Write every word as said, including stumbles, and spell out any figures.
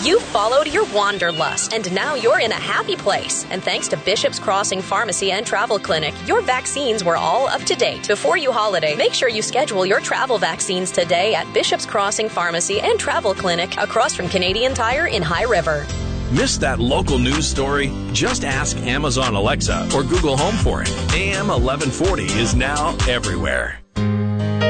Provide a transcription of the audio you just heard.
You followed your wanderlust, and now you're in a happy place. And thanks to Bishop's Crossing Pharmacy and Travel Clinic, your vaccines were all up to date. Before you holiday, make sure you schedule your travel vaccines today at Bishop's Crossing Pharmacy and Travel Clinic across from Canadian Tire in High River. Miss that local news story? Just ask Amazon Alexa or Google Home for it. A M eleven forty is now everywhere.